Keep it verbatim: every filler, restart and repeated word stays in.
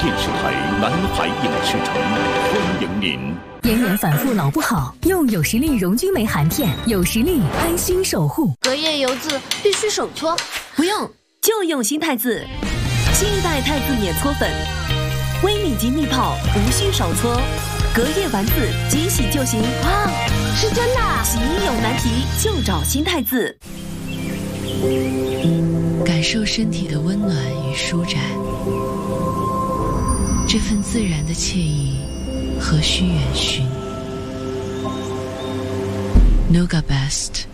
电视台南海影视城欢迎您。 延年反复老不好，用有实力溶菌酶含片，有实力安心守护。 隔夜油渍必须手搓， 不用，就用新太子，新一代太子免搓粉，微米级密泡，无需手搓，隔夜丸子即洗就行。 哇，是真的！ 洗衣有难题就找新太子。 感受身体的温暖与舒展，这份自然的惬意何须远寻。Nuga Best